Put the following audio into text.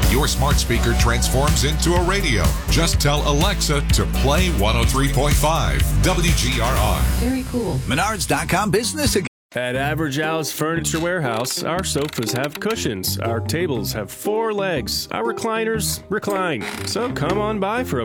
Your smart speaker transforms into a radio. Just tell Alexa to play 103.5 WGRR. Very cool. Menards.com business. At Average Al's Furniture Warehouse, our sofas have cushions, our tables have 4 legs, our recliners recline. So come on by for a